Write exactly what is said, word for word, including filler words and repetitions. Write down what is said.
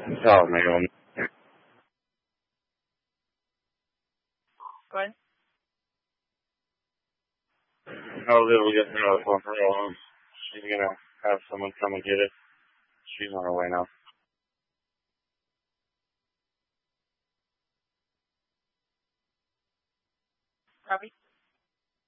Ciao, amigo. Go ahead. I'll literally get another phone for her. She's gonna have someone come and get it. She's on her way now. Robbie?